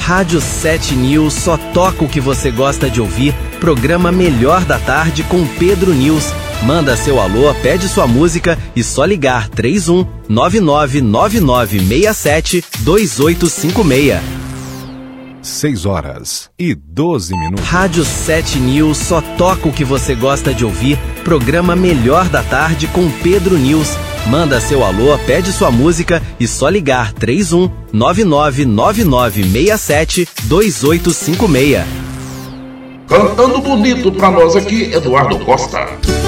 Rádio 7 News só toca o que você gosta de ouvir. Programa Melhor da Tarde com Pedro News. Manda seu alô, pede sua música e só ligar 31 999967 2856. 6h12. Rádio 7 News só toca o que você gosta de ouvir. Programa Melhor da Tarde com Pedro News. Manda seu alô, pede sua música e só ligar 31 999967 2856. Cantando bonito pra nós aqui, Eduardo Costa.